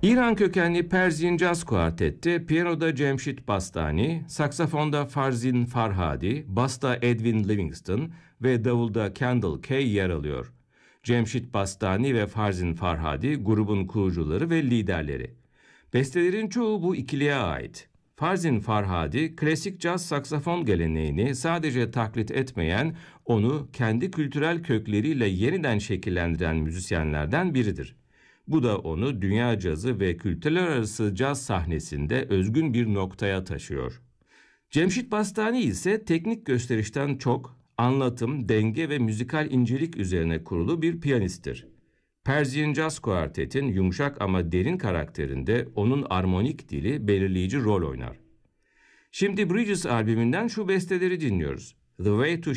İran kökenli Persian Jazz Quartet'te piyanoda Cemşit Bastani, saksafonda Farzin Farhadi, basta Edwin Livingston ve davulda Kendall Kay yer alıyor. Cemşit Bastani ve Farzin Farhadi grubun kurucuları ve liderleri. Bestelerin çoğu bu ikiliye ait. Farzin Farhadi, klasik caz saksafon geleneğini sadece taklit etmeyen, onu kendi kültürel kökleriyle yeniden şekillendiren müzisyenlerden biridir. Bu da onu dünya cazı ve kültürler arası caz sahnesinde özgün bir noktaya taşıyor. Cemşit Bastani ise teknik gösterişten çok anlatım, denge ve müzikal incelik üzerine kurulu bir piyanisttir. Persian Jazz Quartet'in yumuşak ama derin karakterinde onun armonik dili belirleyici rol oynar. Şimdi Bridges albümünden şu besteleri dinliyoruz. The Way to